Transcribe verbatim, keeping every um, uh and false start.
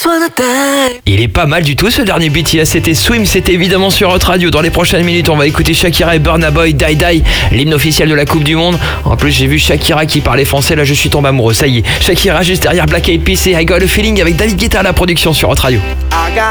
Il est pas mal du tout ce dernier B T S, c'était Swim, c'était évidemment sur Hot Radio. Dans les prochaines minutes, on va écouter Shakira et Burna Boy, Die Die, l'hymne officiel de la Coupe du Monde. En plus, j'ai vu Shakira qui parlait français, là je suis tombé amoureux, ça y est. Shakira juste derrière Black Eyed Peas et I Got a Feeling avec David Guetta à la production sur Hot Radio.